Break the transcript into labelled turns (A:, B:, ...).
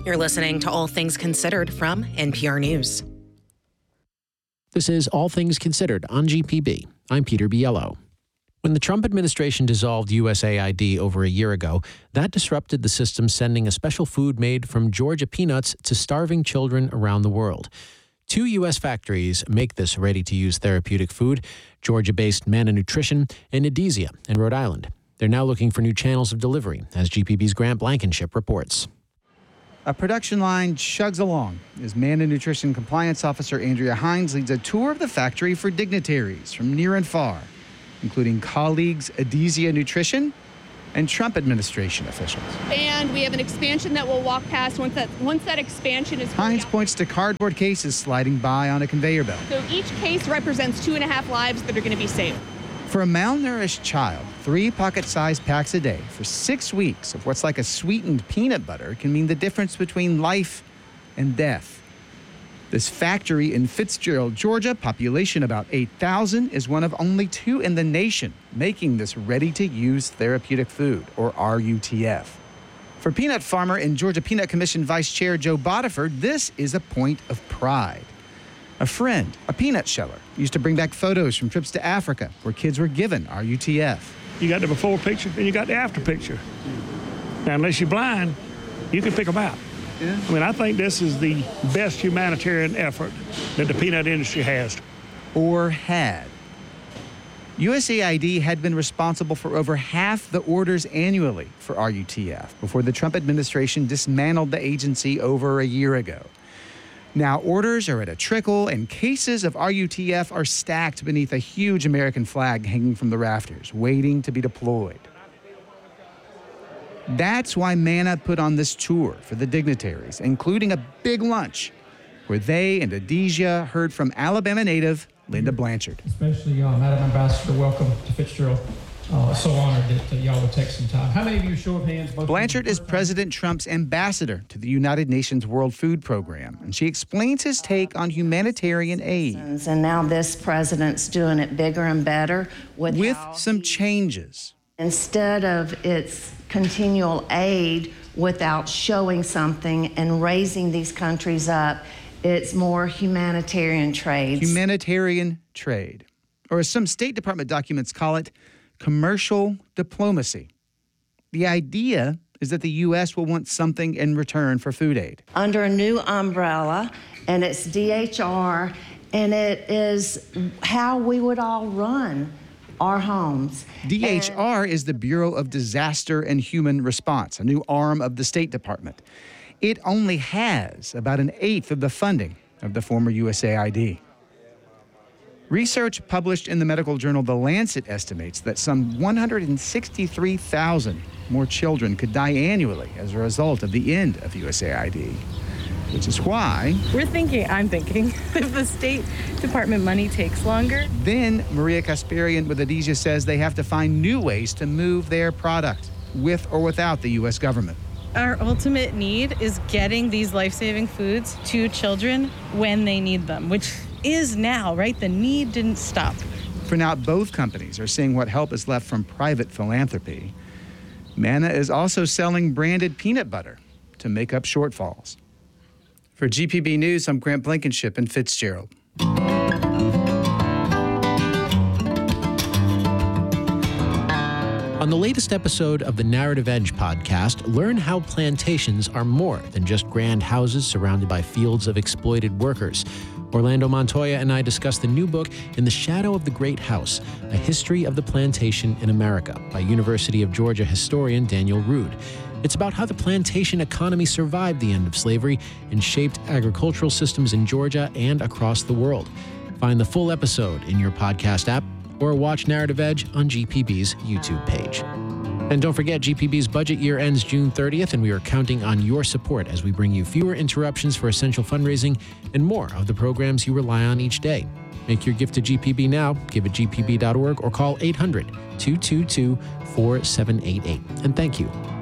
A: You're listening to All Things Considered from NPR News.
B: This is All Things Considered on GPB. I'm Peter Biello. When the Trump administration dissolved USAID over a year ago, that disrupted the system, sending a special food made from Georgia peanuts to starving children around the world. 2 U.S. factories make this ready-to-use therapeutic food, Georgia-based Manna Nutrition and Adizia in Rhode Island. They're now looking for new channels of delivery, as GPB's Grant Blankenship reports.
C: A production line chugs along as Manna Nutrition Compliance Officer Andrea Hines leads a tour of the factory for dignitaries from near and far, including colleagues Adizia Nutrition and Trump administration officials.
D: And we have an expansion that we'll walk past once that expansion is
C: Hines points to cardboard cases sliding by on a conveyor belt.
D: So each case represents 2.5 lives that are going to be saved.
C: For a malnourished child, 3 pocket-sized packs a day for 6 weeks of what's like a sweetened peanut butter can mean the difference between life and death. This factory in Fitzgerald, Georgia, population about 8,000, is one of only 2 in the nation making this ready-to-use therapeutic food, or RUTF. For peanut farmer and Georgia Peanut Commission Vice Chair Joe Bodiford, this is a point of pride. A friend, a peanut sheller, used to bring back photos from trips to Africa where kids were given RUTF.
E: You got the before picture and you got the after picture. Now, unless you're blind, you can pick them out. Yeah. I mean, I think this is the best humanitarian effort that the peanut industry has.
C: Or had. USAID had been responsible for over half the orders annually for RUTF before the Trump administration dismantled the agency over a year ago. Now orders are at a trickle, and cases of RUTF are stacked beneath a huge American flag hanging from the rafters, waiting to be deployed. That's why Manna put on this tour for the dignitaries, including a big lunch, where they and Adizia heard from Alabama native Linda Blanchard.
F: Especially Madam Ambassador, welcome to Fitzgerald. So honored that y'all would take some time. How many of you, show of hands?
C: Blanchard is President Trump's ambassador to the United Nations World Food Program, and she explains his take on humanitarian aid.
G: And now this president's doing it bigger and better
C: with some changes.
G: Instead of its continual aid without showing something and raising these countries up, it's more humanitarian trade.
C: Humanitarian trade, or as some State Department documents call it, commercial diplomacy. The idea is that the U.S. will want something in return for food aid.
G: Under a new umbrella, and it's DHR, and it is how we would all run our homes.
C: DHR is the Bureau of Disaster and Human Response, a new arm of the State Department. It only has about 1/8 of the funding of the former USAID. Research published in the medical journal The Lancet estimates that some 163,000 more children could die annually as a result of the end of USAID, which is why
H: I'm thinking, if the State Department money takes longer.
C: Then Maria Kasparian with Adizia says they have to find new ways to move their product, with or without the U.S. government.
H: Our ultimate need is getting these life-saving foods to children when they need them, which is now, right? The need didn't stop.
C: For now, both companies are seeing what help is left from private philanthropy. Manna is also selling branded peanut butter to make up shortfalls. For GPB News, I'm Grant Blankenship in Fitzgerald.
B: On the latest episode of the Narrative Edge podcast, learn how plantations are more than just grand houses surrounded by fields of exploited workers. Orlando Montoya and I discuss the new book, In the Shadow of the Great House, A History of the Plantation in America, by University of Georgia historian Daniel Rood. It's about how the plantation economy survived the end of slavery and shaped agricultural systems in Georgia and across the world. Find the full episode in your podcast app or watch Narrative Edge on GPB's YouTube page. And don't forget, GPB's budget year ends June 30th, and we are counting on your support as we bring you fewer interruptions for essential fundraising and more of the programs you rely on each day. Make your gift to GPB now. Give at gpb.org or call 800-222-4788. And thank you.